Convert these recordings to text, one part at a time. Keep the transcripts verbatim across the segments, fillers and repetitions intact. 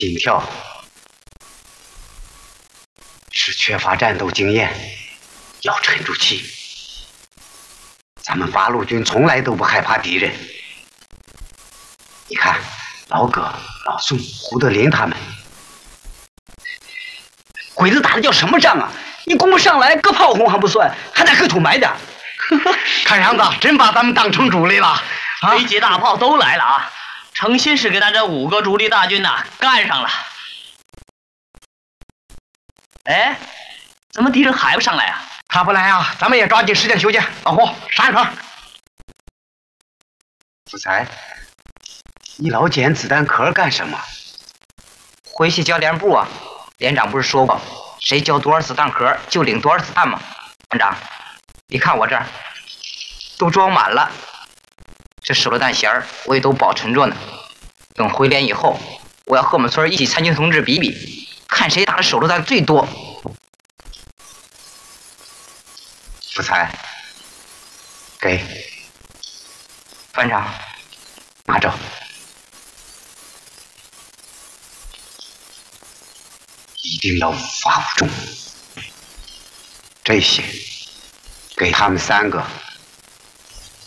金跳是缺乏战斗经验，要沉住气。咱们八路军从来都不害怕敌人。你看，老葛、老宋、胡德林他们，鬼子打的叫什么仗啊？你攻不上来，搁炮轰还不算，还得搁土埋的。看样子真把咱们当成主力了。 飞机大炮都来了啊！诚心是给咱这五个主力大军呐、啊、干上了。哎，怎么敌人还不上来啊？ 他不来啊，咱们也抓紧时间休息。老胡，上一块。福才，你老捡子弹壳干什么？ 回去交连部啊！连长不是说过，谁交多少子弹壳就领多少子弹吗？连长，你看我这儿都装满了，这手榴弹弦儿我也都保存着呢。等回连以后，我要和我们村一起参军同志比比，看谁打的手榴弹最多。 福才，给班长， 拿着。一定要发不中。这些给他们三个。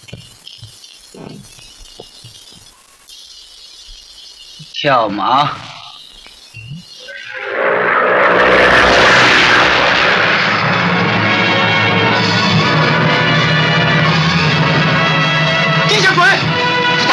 跳马。